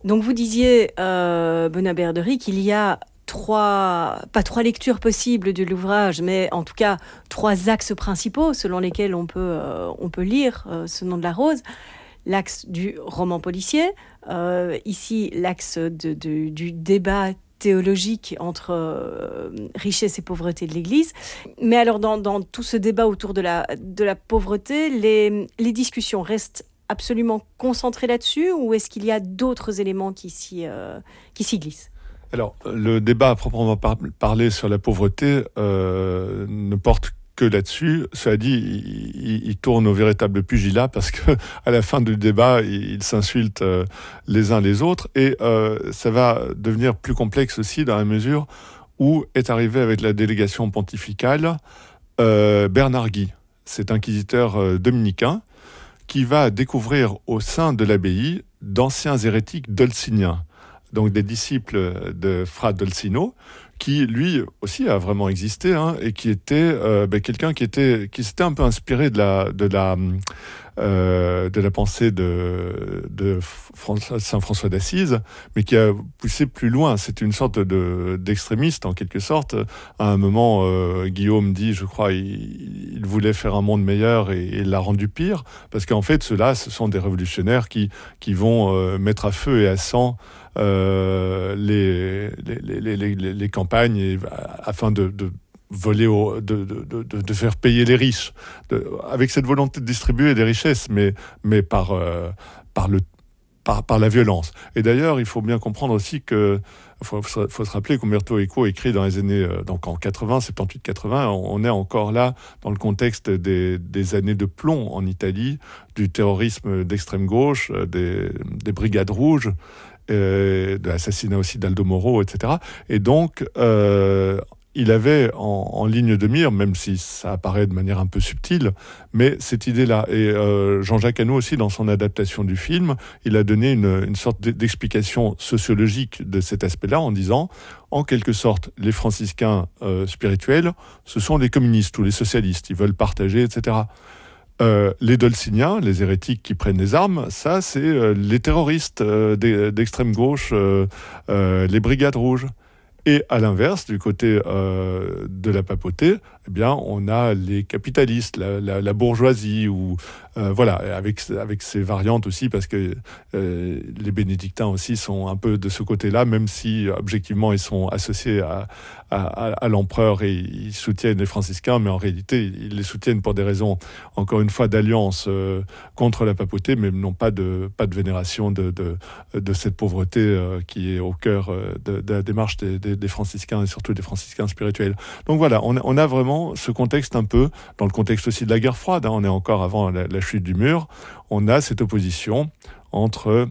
Donc vous disiez, Benoît Berdery, qu'il y a pas trois lectures possibles de l'ouvrage, mais en tout cas trois axes principaux selon lesquels on peut lire Ce nom de la rose. L'axe du roman policier, ici l'axe du débat théologique entre richesse et pauvreté de l'Église. Mais alors dans tout ce débat autour de la pauvreté, les discussions restent absolument concentrées là-dessus, ou est-ce qu'il y a d'autres éléments qui s'y glissent? Alors, le débat à proprement parler sur la pauvreté ne porte que là-dessus. Cela dit, il tourne au véritable pugilat parce que à la fin du débat, ils s'insultent les uns les autres, et ça va devenir plus complexe aussi dans la mesure où est arrivé avec la délégation pontificale Bernard Guy, cet inquisiteur dominicain, qui va découvrir au sein de l'abbaye d'anciens hérétiques dolciniens, donc des disciples de Fra Dolcino, qui lui aussi a vraiment existé, et qui était quelqu'un qui s'était un peu inspiré de la pensée de Saint François d'Assise, mais qui a poussé plus loin. C'était une sorte d'extrémiste en quelque sorte. À un moment, Guillaume dit, je crois, il voulait faire un monde meilleur et il l'a rendu pire, parce qu'en fait, ceux-là, ce sont des révolutionnaires qui vont mettre à feu et à sang les campagnes afin de voler, de faire payer les riches, avec cette volonté de distribuer des richesses, mais par la violence. Et d'ailleurs, il faut bien comprendre aussi que faut se rappeler qu'Umberto Eco écrit dans les années, donc en 78-80, on est encore là dans le contexte des années de plomb en Italie, du terrorisme d'extrême gauche, des brigades rouges, de l'assassinat aussi d'Aldo Moro, etc. Et donc, il avait en ligne de mire, même si ça apparaît de manière un peu subtile, mais cette idée-là. Et Jean-Jacques Hano aussi, dans son adaptation du film, il a donné une sorte d'explication sociologique de cet aspect-là, en disant, en quelque sorte, les franciscains spirituels, ce sont les communistes ou les socialistes, ils veulent partager, etc. Les dolciniens, les hérétiques qui prennent les armes, ça c'est les terroristes d'extrême gauche, les brigades rouges. Et à l'inverse, du côté de la papauté, eh bien, on a les capitalistes, la bourgeoisie, ou voilà, avec ces variantes aussi, parce que les bénédictins aussi sont un peu de ce côté-là, même si objectivement ils sont associés à l'empereur et ils soutiennent les franciscains, mais en réalité ils les soutiennent pour des raisons, encore une fois, d'alliance contre la papauté, mais non pas de vénération de cette pauvreté qui est au cœur de la démarche des franciscains, et surtout des franciscains spirituels. Donc voilà, on a vraiment ce contexte un peu, dans le contexte aussi de la guerre froide, on est encore avant la chute du mur, on a cette opposition entre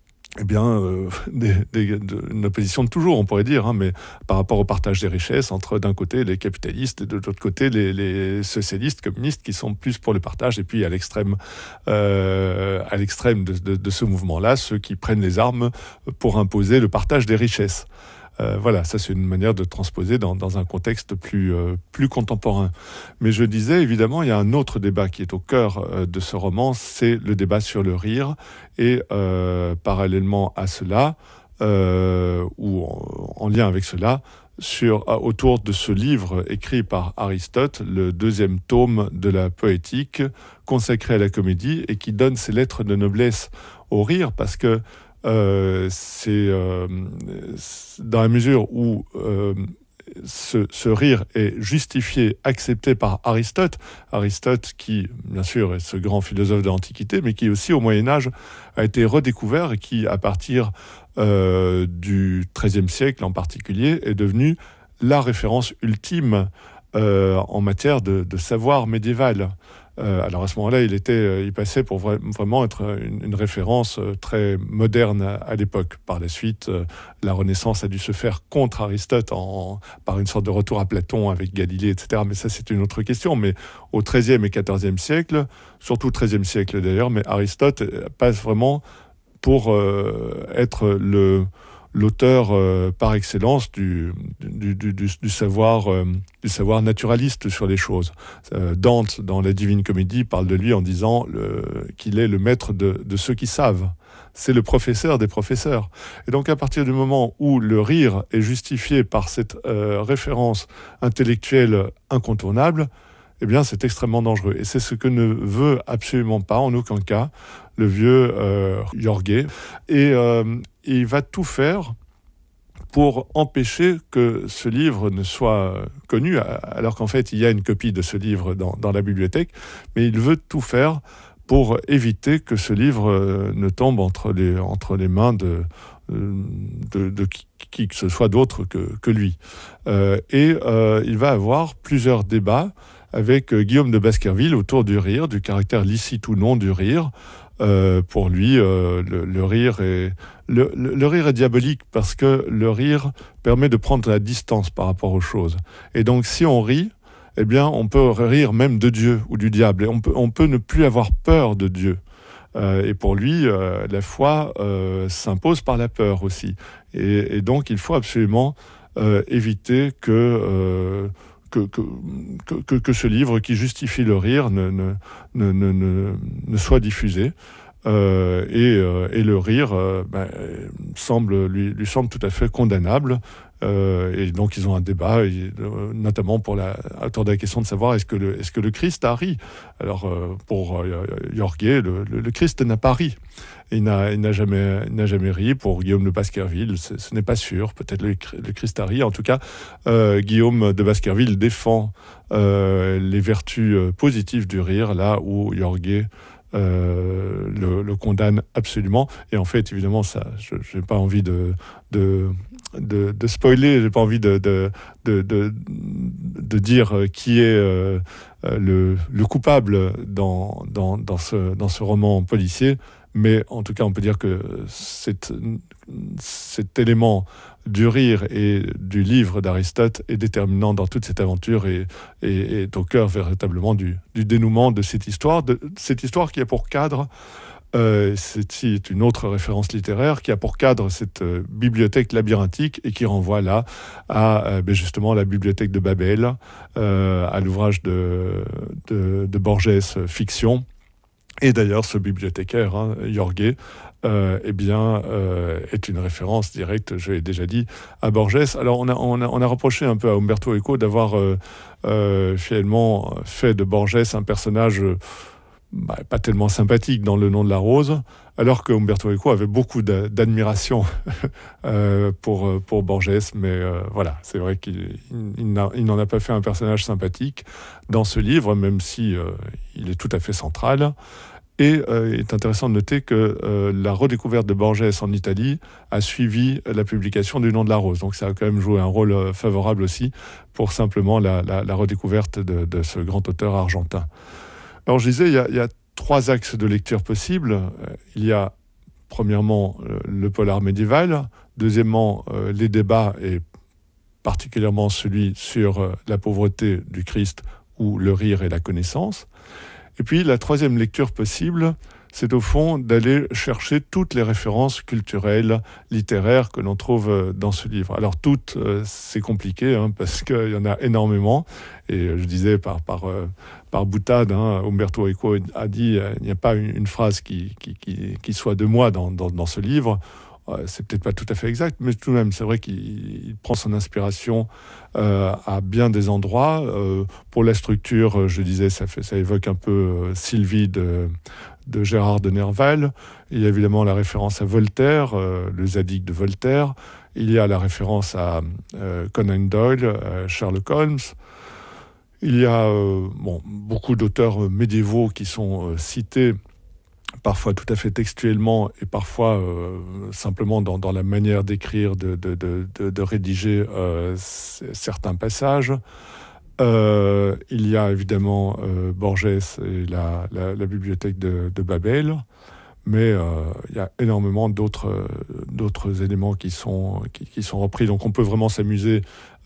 une opposition de toujours, on pourrait dire, mais par rapport au partage des richesses, entre d'un côté les capitalistes et de l'autre côté les socialistes, communistes, qui sont plus pour le partage, et puis à l'extrême de ce mouvement-là, ceux qui prennent les armes pour imposer le partage des richesses. Voilà, ça c'est une manière de transposer dans un contexte plus contemporain. Mais je disais, évidemment, il y a un autre débat qui est au cœur de ce roman, c'est le débat sur le rire. Et parallèlement à cela, ou en lien avec cela, autour de ce livre écrit par Aristote, le deuxième tome de la poétique, consacré à la comédie, et qui donne ses lettres de noblesse au rire, parce que c'est dans la mesure où ce rire est justifié, accepté par Aristote qui, bien sûr, est ce grand philosophe de l'Antiquité, mais qui aussi, au Moyen-Âge, a été redécouvert et qui, à partir du XIIIe siècle en particulier, est devenu la référence ultime en matière de savoir médiéval. Alors à ce moment-là, il passait pour vraiment être une référence très moderne à l'époque. Par la suite, la Renaissance a dû se faire contre Aristote par une sorte de retour à Platon avec Galilée, etc. Mais ça, c'est une autre question. Mais au XIIIe et XIVe siècle, surtout au XIIIe siècle d'ailleurs, mais Aristote passe vraiment pour être l'auteur par excellence du savoir naturaliste sur les choses. Dante, dans la Divine Comédie, parle de lui en disant qu'il est le maître de ceux qui savent. c'est le professeur des professeurs. Et donc à partir du moment où le rire est justifié par cette référence intellectuelle incontournable, eh bien c'est extrêmement dangereux. Et c'est ce que ne veut absolument pas, en aucun cas, le vieux Jorge. Et il va tout faire pour empêcher que ce livre ne soit connu, alors qu'en fait, il y a une copie de ce livre dans la bibliothèque, mais il veut tout faire pour éviter que ce livre ne tombe entre les mains de qui que ce soit d'autre que lui. Il va avoir plusieurs débats avec Guillaume de Baskerville autour du rire, du caractère licite ou non du rire. Pour lui, le rire est diabolique parce que le rire permet de prendre la distance par rapport aux choses. Et donc, si on rit, eh bien, on peut rire même de Dieu ou du diable. Et on peut ne plus avoir peur de Dieu. Et pour lui, la foi s'impose par la peur aussi. Et donc, il faut absolument éviter que ce livre qui justifie le rire ne soit diffusé. Et le rire lui semble tout à fait condamnable. Et donc ils ont un débat, notamment autour de la question de savoir est-ce que le Christ a ri. Alors pour Jorge, le Christ n'a pas ri. Il n'a jamais ri. Pour Guillaume de Baskerville, ce n'est pas sûr. Peut-être le Christ a ri. En tout cas, Guillaume de Baskerville défend les vertus positives du rire, là où Jorge le condamne absolument. Et en fait, évidemment, ça, je n'ai pas envie de spoiler, j'ai pas envie de dire qui est le coupable dans ce roman policier. Mais en tout cas, on peut dire que cet élément du rire et du livre d'Aristote est déterminant dans toute cette aventure et est au cœur véritablement du dénouement de cette histoire qui a pour cadre, c'est une autre référence littéraire, qui a pour cadre cette bibliothèque labyrinthique et qui renvoie là à justement la bibliothèque de Babel, à l'ouvrage de Borges, Fiction. Et d'ailleurs, ce bibliothécaire, Jorge, est une référence directe, je l'ai déjà dit, à Borges. Alors, on a reproché un peu à Umberto Eco d'avoir finalement fait de Borges un personnage pas tellement sympathique dans Le Nom de la Rose, alors que Umberto Eco avait beaucoup d'admiration pour Borges, mais voilà, c'est vrai qu'il n'en a pas fait un personnage sympathique dans ce livre, même si il est tout à fait central. Et il est intéressant de noter que la redécouverte de Borges en Italie a suivi la publication du Nom de la Rose. Donc ça a quand même joué un rôle favorable aussi pour simplement la redécouverte de ce grand auteur argentin. Alors je disais, il y a 3 axes de lecture possibles. Il y a premièrement le polar médiéval, deuxièmement les débats et particulièrement celui sur la pauvreté du Christ ou le rire et la connaissance. Et puis la 3e lecture possible, c'est au fond d'aller chercher toutes les références culturelles, littéraires que l'on trouve dans ce livre. Alors toutes, c'est compliqué parce qu'il y en a énormément. Et je disais par boutade, Umberto Eco a dit il n'y a pas une phrase qui soit de moi dans ce livre. C'est peut-être pas tout à fait exact, mais tout de même, c'est vrai qu'il prend son inspiration à bien des endroits. Pour la structure, je disais, ça évoque un peu Sylvie de Gérard de Nerval. Il y a évidemment la référence à Voltaire, le Zadig de Voltaire. Il y a la référence à Conan Doyle, Sherlock Holmes. Il y a beaucoup d'auteurs médiévaux qui sont cités, parfois tout à fait textuellement et parfois simplement dans la manière d'écrire, de rédiger certains passages. Il y a évidemment Borges et la bibliothèque de Babel, mais il y a énormément d'autres éléments qui sont repris. Donc on peut vraiment s'amuser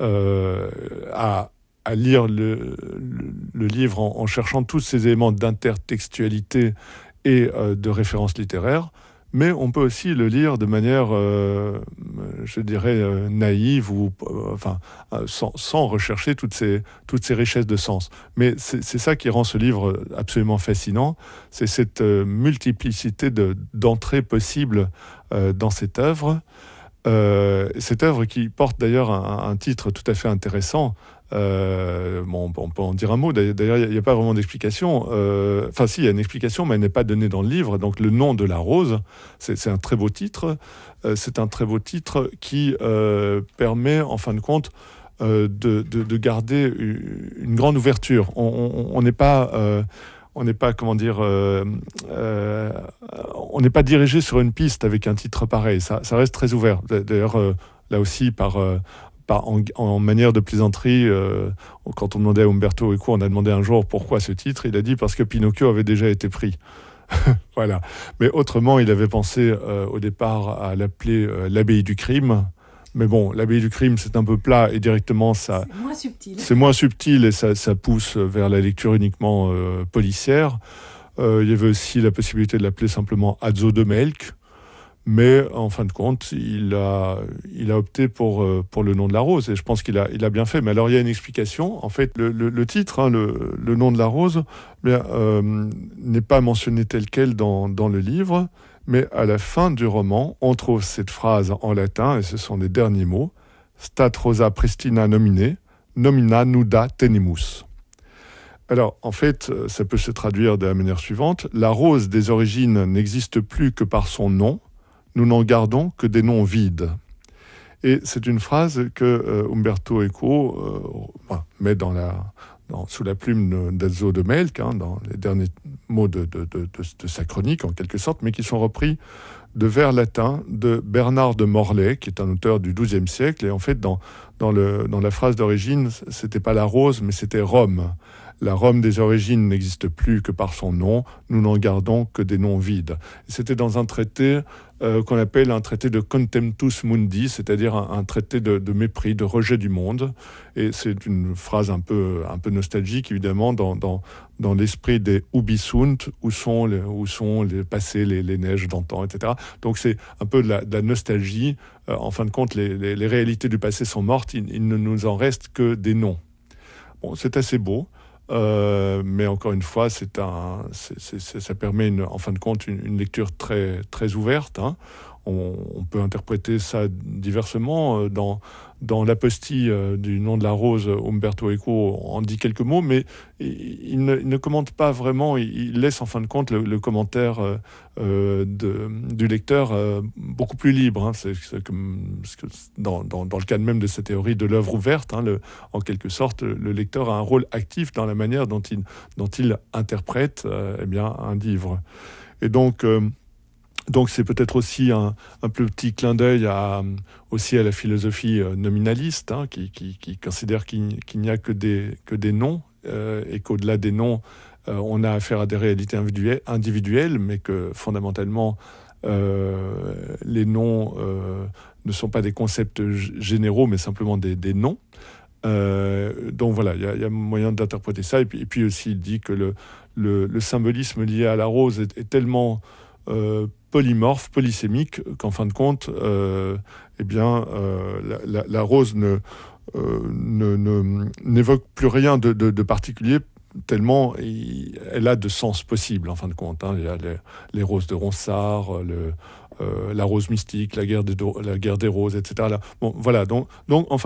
à lire le livre en cherchant tous ces éléments d'intertextualité et de références littéraires, mais on peut aussi le lire de manière, je dirais, naïve ou sans rechercher toutes ces richesses de sens. Mais c'est ça qui rend ce livre absolument fascinant, c'est cette multiplicité d'entrées possibles dans cette œuvre. Cette œuvre qui porte d'ailleurs un titre tout à fait intéressant. On peut en dire un mot. D'ailleurs, il n'y a pas vraiment d'explication. Enfin, si, il y a une explication, mais elle n'est pas donnée dans le livre. Donc, le nom de la rose, c'est un très beau titre. C'est un très beau titre qui permet, en fin de compte, de garder une grande ouverture. On n'est pas... on n'est pas, comment dire, on n'est pas dirigé sur une piste avec un titre pareil. Ça reste très ouvert. D'ailleurs, là aussi, en manière de plaisanterie, quand on demandait à Umberto Eco, on a demandé un jour pourquoi ce titre, il a dit parce que Pinocchio avait déjà été pris. Voilà. Mais autrement, il avait pensé au départ à l'appeler l'abbaye du crime. Mais bon, l'abbaye du crime, c'est un peu plat et directement, ça... C'est moins subtil. C'est moins subtil et ça pousse vers la lecture uniquement policière. Il y avait aussi la possibilité de l'appeler simplement Azo de Melk. Mais en fin de compte, il a opté pour le nom de la rose. Et je pense qu'il a bien fait. Mais alors, il y a une explication. En fait, le titre, hein, le nom de la rose, n'est pas mentionné tel quel dans le livre. Mais à la fin du roman, on trouve cette phrase en latin, et ce sont les derniers mots, « Stat rosa pristina nomine, nomina nuda tenemus ». Alors, en fait, ça peut se traduire de la manière suivante. La rose des origines n'existe plus que par son nom. Nous n'en gardons que des noms vides. Et c'est une phrase que Umberto Eco met sous la plume d'Azo de Melk, hein, dans les derniers mots de sa chronique, en quelque sorte, mais qui sont repris de vers latins de Bernard de Morlaix, qui est un auteur du XIIe siècle. Et en fait, dans la phrase d'origine, c'était pas la rose, mais c'était Rome. La Rome des origines n'existe plus que par son nom, nous n'en gardons que des noms vides. Et c'était dans un traité qu'on appelle un traité de contemptus mundi, c'est-à-dire un traité de mépris, de rejet du monde. Et c'est une phrase un peu nostalgique, évidemment, dans l'esprit des ubi sunt, où sont les passés, les neiges d'antan, etc. Donc c'est un peu de la nostalgie. En fin de compte, les réalités du passé sont mortes, il ne nous en reste que des noms. Bon, c'est assez beau. Mais encore une fois, ça permet en fin de compte une lecture très, très ouverte. Hein. On peut interpréter ça diversement. Dans l'apostille du nom de la rose, Umberto Eco en dit quelques mots, mais il ne commente pas vraiment. Il laisse en fin de compte le commentaire du lecteur beaucoup plus libre. Hein. C'est dans le cadre même de cette théorie de l'œuvre ouverte, hein, en quelque sorte, le lecteur a un rôle actif dans la manière dont il interprète un livre. Et donc c'est peut-être aussi un petit clin d'œil aussi à la philosophie nominaliste, hein, qui considère qu'il n'y a que des noms, et qu'au-delà des noms, on a affaire à des réalités individuelles, mais que fondamentalement, les noms ne sont pas des concepts généraux, mais simplement des noms. Donc voilà, il y a moyen d'interpréter ça. Et puis aussi, il dit que le symbolisme lié à la rose est tellement... polymorphe, polysémique, qu'en fin de compte, la rose n'évoque plus rien de particulier, tellement elle a de sens possible, en fin de compte. Hein. Il y a les roses de Ronsard, la rose mystique, la guerre des roses, etc. Là. Bon, voilà, donc enfin,